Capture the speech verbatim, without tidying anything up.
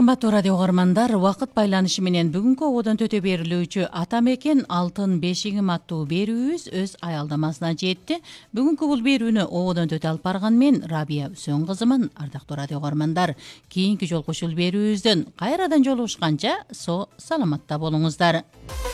Кымбаттуу радио угармандар, убакыт байланышы менен бүгүнкү ободон төтө берилүүчү Ата мекен алтын бешигим аттуу берүүбүз өз аялдамасына жетти. Бүгүнкү бул берүүнү ободон төтө алып барган мен Рабия Үсөн кызымын. Ардактуу радио угармандар, кийинки жолку ушул берүүбүздөн кайрадан жолугушканча со саламатта болуңуздар.